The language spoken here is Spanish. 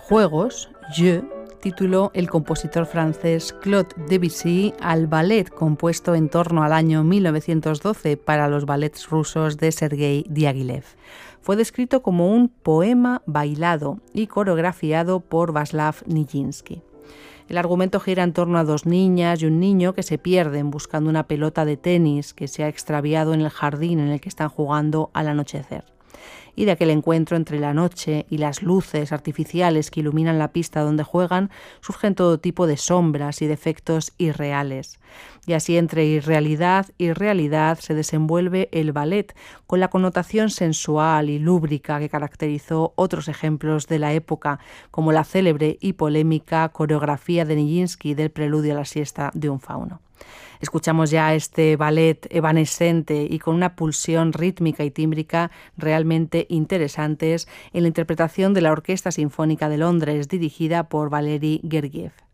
Juegos, Jeux, tituló el compositor francés Claude Debussy al ballet compuesto en torno al año 1912 para los ballets rusos de Sergei Diaghilev. Fue descrito como un poema bailado y coreografiado por Václav Nijinsky. El argumento gira en torno a dos niñas y un niño que se pierden buscando una pelota de tenis que se ha extraviado en el jardín en el que están jugando al anochecer. Y de aquel encuentro entre la noche y las luces artificiales que iluminan la pista donde juegan, surgen todo tipo de sombras y de efectos irreales. Y así entre irrealidad y realidad se desenvuelve el ballet, con la connotación sensual y lúbrica que caracterizó otros ejemplos de la época, como la célebre y polémica coreografía de Nijinsky del preludio a la siesta de un fauno. Escuchamos ya este ballet evanescente y con una pulsión rítmica y tímbrica realmente interesantes en la interpretación de la Orquesta Sinfónica de Londres, dirigida por Valery Gergiev.